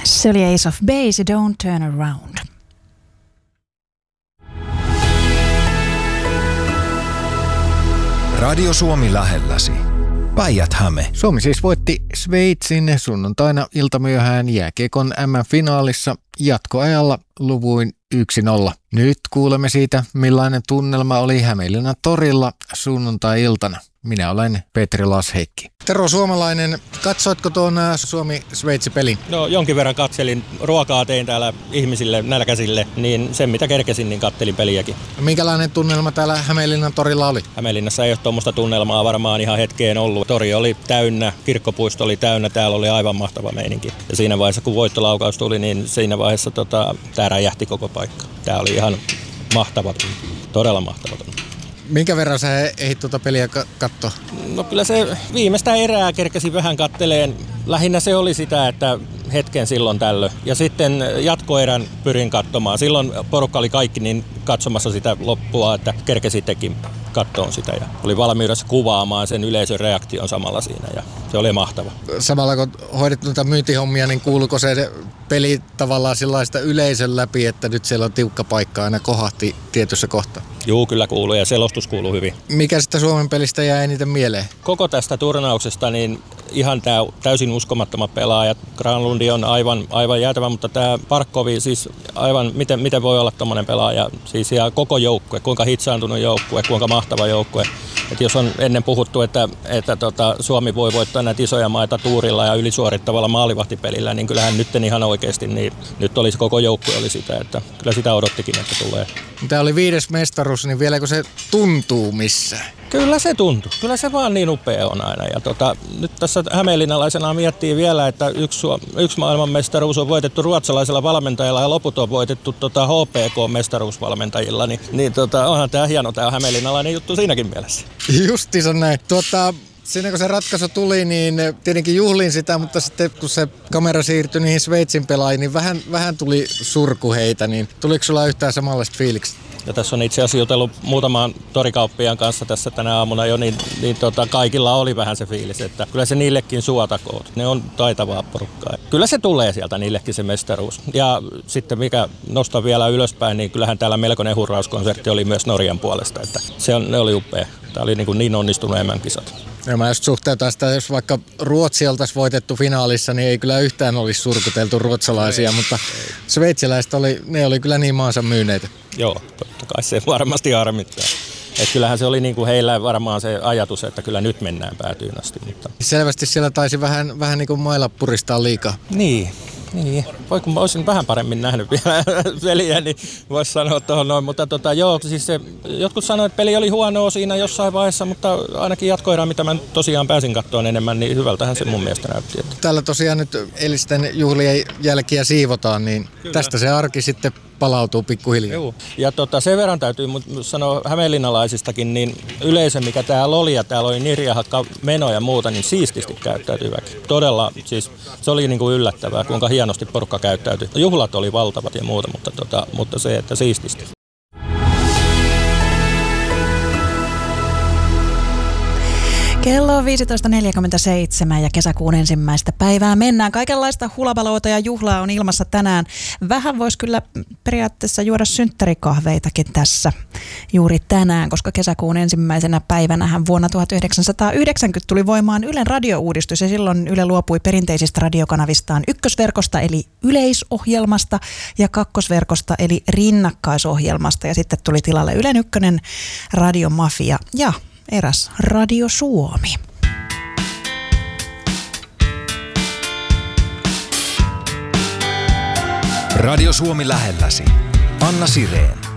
Se oli Ace of Base, Don't Turn Around. Radio Suomi lähelläsi. Päijät-Häme. Suomi siis voitti Sveitsin sunnuntaina iltamyöhään jääkiekon MM-finaalissa jatkoajalla luvuin 1-0. Nyt kuulemme siitä, millainen tunnelma oli Hämeenlinnan torilla sunnuntai-iltana. Minä olen Petri Lasheikki. Tero Suomalainen, katsoitko tuon Suomi-Sveitsi-pelin? No jonkin verran katselin. Ruokaa tein täällä ihmisille, nälkäisille, niin sen mitä kerkesin, niin kattelin peliäkin. Minkälainen tunnelma täällä Hämeenlinnan torilla oli? Hämeenlinnassa ei ole tuommoista tunnelmaa varmaan ihan hetkeen ollut. Tori oli täynnä, kirkkopuisto oli täynnä, täällä oli aivan mahtava meininki. Ja siinä vaiheessa, kun voittolaukaus tuli, niin siinä vaiheessa tää räjähti koko paikka. Tää oli ihan mahtava tunne, todella mahtava tunne. Minkä verran sä ehdit tuota peliä katsoa? No kyllä se viimeistä erää kerkesi vähän katteleen. Lähinnä se oli sitä, että hetken silloin tällöin. Ja sitten jatkoerän pyrin katsomaan. Silloin porukka oli kaikki niin katsomassa sitä loppua, että kerkesi tekin katsomaan sitä. Ja oli valmiudessa kuvaamaan sen yleisön reaktion samalla siinä. Ja se oli mahtava. Samalla kun hoidit noita myyntihommia, niin kuuluuko se peli tavallaan sellaista yleisön läpi, että nyt siellä on tiukka paikka aina kohahti tietyssä kohtaa? Juu, kyllä kuuluu ja selostus kuuluu hyvin. Mikä sitä Suomen pelistä jää eniten mieleen? Koko tästä turnauksesta niin ihan täysin uskomattomat pelaajat. Granlundi on aivan jäätävä, mutta tämä Parkkovi siis aivan, miten voi olla tommonen pelaaja? Siis ja koko joukkue, kuinka hitsaantunut joukkue, kuinka mahtava joukkue. Et jos on ennen puhuttu, että Suomi voi voittaa näitä isoja maita tuurilla ja ylisuorittavalla maalivahtipelillä, niin kyllähän nyt ihan oikeasti, niin nyt olisi koko joukkue oli sitä, että kyllä sitä odottikin, että tulee. Tämä oli 5. mestaruus, niin vieläkö se tuntuu missään? Kyllä se tuntuu. Kyllä se vaan niin upea on aina. Ja nyt tässä hämeenlinnalaisena miettii vielä, että yksi maailmanmestaruus on voitettu ruotsalaisella valmentajalla ja loput on voitettu HPK-mestaruusvalmentajilla. Niin onhan tämä hieno tämä hämeenlinnalainen juttu siinäkin mielessä. Justiinsa näin. Siinä kun se ratkaisu tuli, niin tietenkin juhlin sitä, mutta sitten kun se kamera siirtyi niihin Sveitsin pelaajiin, niin vähän tuli surkuheitä. Niin tuliko sulla yhtään samanlaista fiiliksi? Ja tässä on itse asiassa jutellut muutamaan torikauppiaan kanssa tässä tänä aamuna jo, niin kaikilla oli vähän se fiilis, että kyllä se niillekin suotakoon. Ne on taitavaa porukkaa. Kyllä se tulee sieltä niillekin se mestaruus. Ja sitten mikä nostaa vielä ylöspäin, niin kyllähän täällä melkoinen hurrauskonsertti oli myös Norjan puolesta. Että ne oli upea. Tämä oli niin onnistunut MM-kisat. Ja mä just suhteutan sitä, jos vaikka Ruotsi oltaisiin voitettu finaalissa, niin ei kyllä yhtään olisi surkuteltu ruotsalaisia, mutta sveitsiläiset oli kyllä niin maansa myyneitä. Joo, totta kai se varmasti harmittaa. Että kyllähän se oli niin kuin heillä varmaan se ajatus, että kyllä nyt mennään päätyyn asti. Mutta selvästi siellä taisi vähän niin kuin mailla puristaa liikaa. Niin. Kun mä olisin vähän paremmin nähnyt vielä peliä, niin voisi sanoa tuohon noin. Mutta joo, siis jotkut sanoivat, että peli oli huonoa siinä jossain vaiheessa, mutta ainakin jatkoerään, mitä mä tosiaan pääsin katsomaan enemmän, niin hyvältähän se mun mielestä näytti. Että täällä tosiaan nyt eilisten juhlien jälkiä siivotaan, niin kyllä. Tästä se arki sitten palautuu pikkuhiljaa. Joo. Ja sen verran täytyy sanoa hämeenlinnalaisistakin, niin yleisö mikä täällä oli ja täällä oli nirjahakka meno ja muuta, niin siististi käyttäytyi väki. Todella, siis se oli niin kuin yllättävää, kuinka hienosti porukka käyttäytyi. Juhlat oli valtavat ja muuta, mutta se, että siististi. Kello on 15.47 ja kesäkuun 1. päivää mennään. Kaikenlaista hulabaloita ja juhlaa on ilmassa tänään. Vähän voisi kyllä periaatteessa juoda synttärikahveitakin tässä juuri tänään, koska kesäkuun 1. päivänähän vuonna 1990 tuli voimaan Ylen radiouudistus ja silloin Yle luopui perinteisistä radiokanavistaan ykkösverkosta eli yleisohjelmasta ja kakkosverkosta eli rinnakkaisohjelmasta ja sitten tuli tilalle Ylen ykkönen Radiomafia ja eräs Radio Suomi. Radio Suomi lähelläsi. Anna Sireen.